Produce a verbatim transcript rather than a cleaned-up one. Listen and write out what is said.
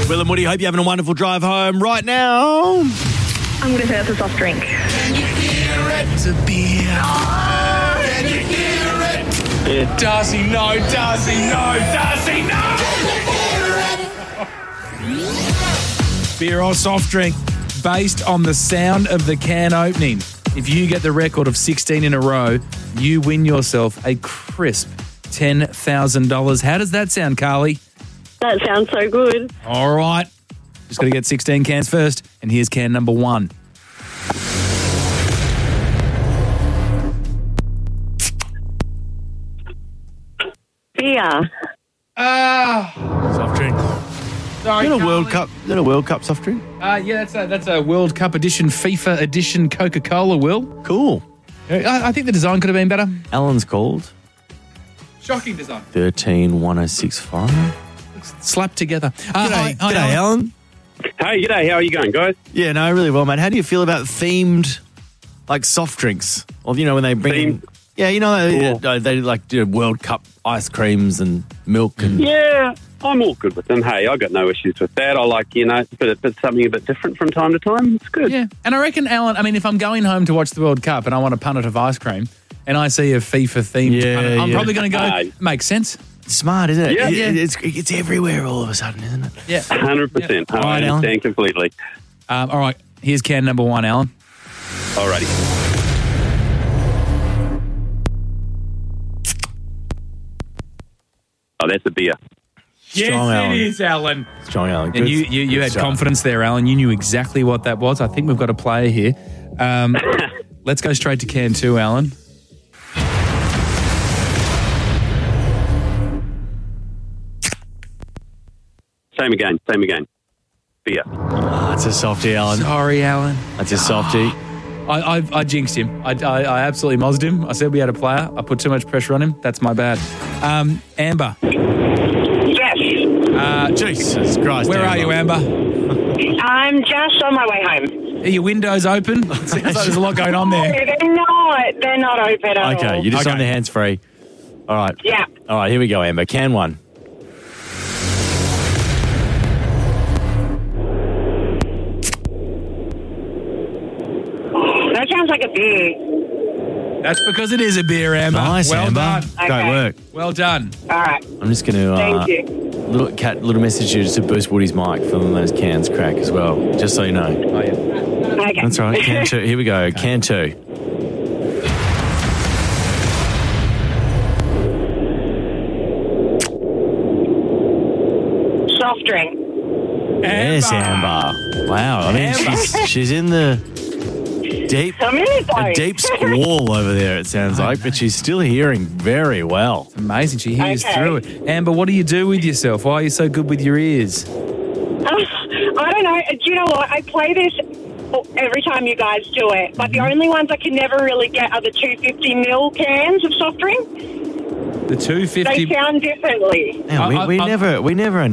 Will and Woody, hope you're having a wonderful drive home right now. I'm going to say it's a soft drink. Can you hear it? It's a beer. Oh, can you hear it? Yeah. Darcy, no. Darcy, no. Darcy, no. Beer or soft drink based on the sound of the can opening. If you get the record of sixteen in a row, you win yourself a crisp ten thousand dollars. How does that sound, Carly? That sounds so good. All right. Just got to get sixteen cans first, and here's can number one. Beer. Ah, soft drink. Sorry, Is that a World Carly. Cup? Is that a World Cup soft drink? Uh, yeah, that's a, that's a World Cup edition, FIFA edition Coca-Cola, Will. Cool. I, I think the design could have been better. Alan's called Shocking design. thirteen one oh six five. Slapped together. Uh, G'day, hi- hi, g'day, Alan. Hey, g'day. How are you going, guys? Yeah, no, really well, mate. How do you feel about themed, like, soft drinks? Or, you know, when they bring in... Themed? Yeah, you know, they, Cool. they like do World Cup ice creams and milk and... Yeah, I'm all good with them. Hey, I got no issues with that. I like, you know, but but something a bit different from time to time. It's good. Yeah, and I reckon, Alan, I mean, if I'm going home to watch the World Cup and I want a punnet of ice cream and I see a FIFA-themed Yeah, punnet, I'm yeah. probably going to go, Aye. makes sense. Smart, isn't it? Yeah. It- Yeah. It's, it's everywhere all of a sudden, isn't it? Yeah. one hundred percent. Yeah. I All right, Alan. understand completely. Um, all right, here's can number one, Alan. Alrighty. Oh, that's a beer. Strong, Alan. is, Alan. Strong, Alan. And Good- you, you, you good had start. confidence there, Alan. You knew exactly what that was. I think we've got a player here. Um, let's go straight to can two, Alan. Same again. Same again. Beer. Ah, it's a softie, Alan. Sorry, Alan. That's a softie. I, I, I jinxed him. I, I, I absolutely mozzed him. I said we had a player. I put too much pressure on him. That's my bad. Um, Amber, Yes. uh, Jesus Christ. where are you, Amber? I'm just on my way home. Are your windows open? It sounds like there's a lot going on there. They're not. They're not open at all. Okay, you're just Okay. on the hands free. All right. Yeah. All right, here we go, Amber. Can one. That sounds like a beer. That's because it is a beer, Amber. Nice, well Amber. done. Great Okay. work. Well done. All right. I'm just going to... Uh, Thank you. Little cat, little message here just to boost Woody's mic for when those cans crack as well, just so you know. Oh, yeah. Okay. That's right. Can two. Here we go. Can two. Soft drink. Yes, Amber. Wow. I mean, Amber. she's, she's in the deep, I'm in it, a though. deep squall over there, it sounds like, but she's still hearing very well. Amazing. She hears Okay. through it. Amber, what do you do with yourself? Why are you so good with your ears? I don't know. Do you know what? I play this every time you guys do it, but the only ones I can never really get are the two hundred fifty mil cans of soft drink. The two They fifty. sound differently. Man, we, I- we I- never, we never